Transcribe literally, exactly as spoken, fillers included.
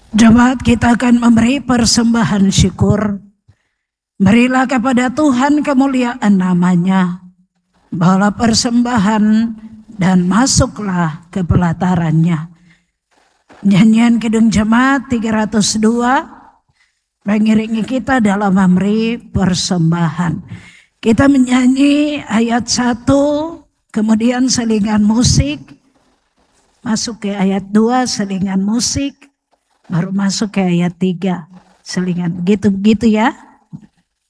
Jemaat, kita akan memberi persembahan syukur. Berilah kepada Tuhan kemuliaan namanya. Bawalah persembahan dan masuklah ke pelatarannya. Nyanyian Kidung Jemaat tiga ratus dua mengiringi kita dalam memberi persembahan. Kita menyanyi ayat satu, kemudian selingan musik. Masuk ke ayat dua, selingan musik. Baru masuk ke ayat tiga, selingan. Begitu-begitu ya.